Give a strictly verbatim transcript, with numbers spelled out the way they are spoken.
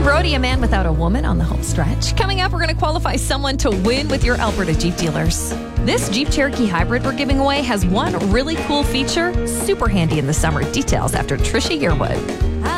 Brody, a man without a woman on the home stretch. Coming up, we're going to qualify someone to win with your Alberta Jeep dealers. This Jeep Cherokee Hybrid we're giving away has one really cool feature, super handy in the summer. Details after Trisha Yearwood.